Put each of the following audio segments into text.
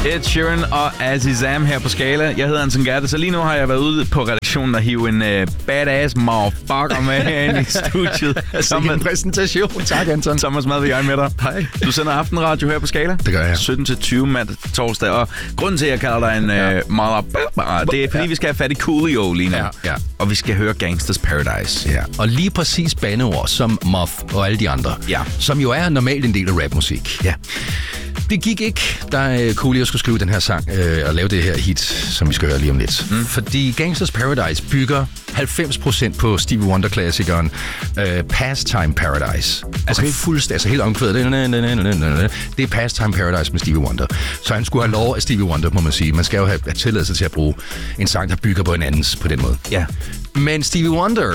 Ed Sheeran og Azizam her på Skala. Jeg hedder Anton Gerte, så lige nu har jeg været ude på redaktionen og hive en badass motherfucker med ind i studiet. Altså en præsentation. Tak, Anton. Thomas Madvig, jeg er med dig. Hej. Du sender aftenradio her på Skala. Det gør jeg. 17-20 mandag torsdag. Og grunden til, at jeg kalder dig en motherfucker, det er, fordi vi skal have fat i Coolio lige nu. Ja. Og vi skal høre Gangsters Paradise. Ja. Og lige præcis bandeord som Muff og alle de andre, som jo er normalt en del af rapmusik. Ja. Det gik ikke, da Coolio skulle skrive den her sang og lave det her hit, som vi skal høre lige om lidt. Fordi Gangsters Paradise bygger 90% på Stevie Wonder-klassikeren Pastime Paradise. Altså helt omkvædet. Det er Pastime Paradise med Stevie Wonder. Så han skulle have lov af Stevie Wonder, må man sige. Man skal jo have tilladelse til at bruge en sang, der bygger på en andens på den måde. Ja. Men Stevie Wonder...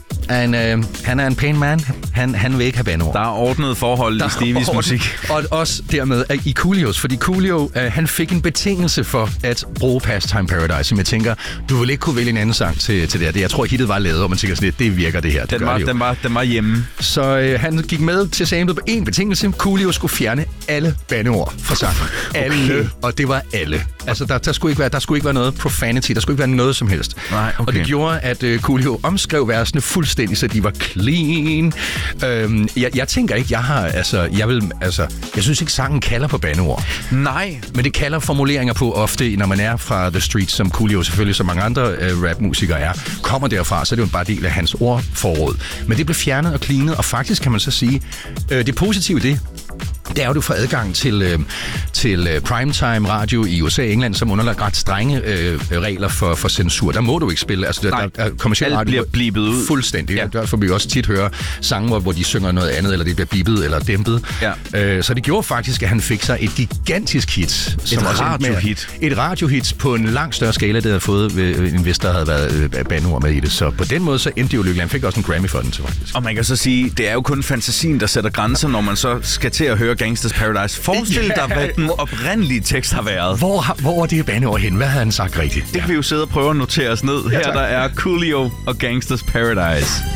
Han er en pæn mand. Han vil ikke have bandeord. Der er ordnet forhold i Stevies musik. Og også dermed i Coolios, fordi Coolio, han fik en betingelse for at bruge Pastime Paradise, som jeg tænker, du vil ikke kunne vælge en anden sang til det. Jeg tror, hittet var lavet, og man tænker sådan lidt, det virker det her. Den var hjemme. Så han gik med til samlet på en betingelse. Coolio skulle fjerne alle bandeord fra sangen. Alle. Og det var alle. Altså, der skulle ikke være noget profanity. Der skulle ikke være noget som helst. Nej, okay. Og det gjorde, at Coolio omskrev versene fuldstændig, så de var clean. Jeg tænker ikke, jeg synes ikke, sangen kalder på bandeord. Nej. Men det kalder formuleringer på ofte, når man er fra The Streets, som Coolio selvfølgelig, som mange andre rapmusikere er, kommer derfra, så er det jo bare del af hans ordforråd. Men det blev fjernet og cleanet, og faktisk kan man så sige, det positive i det er jo, du får adgang til primetime radio i USA og England, som underlagt ret strenge regler for censur. Der må du ikke spille. Altså, der er kommerciel radio bliver blibet ud. Fuldstændig. Ja. Derfor vil vi også tit høre sange, hvor de synger noget andet, eller det bliver blibet eller dæmpet. Ja. Så det gjorde faktisk, at han fik sig et gigantisk hit. Et radiohit på en langt større skala, det havde fået, end hvis der havde været bandeord med i det. Så på den måde, så endte det jo lykkeligt. Han fik også en Grammy for den, faktisk. Og man kan så sige, det er jo kun fantasien, der sætter grænser, når man så skal til at høre Gangsters Paradise. Forestil dig, hvad den oprindelige tekst har været. Hvor var det bandeord hen? Hvad havde han sagt rigtigt? Det kan vi jo sidde og prøve at notere os ned. Her der er Coolio og Gangsters Paradise.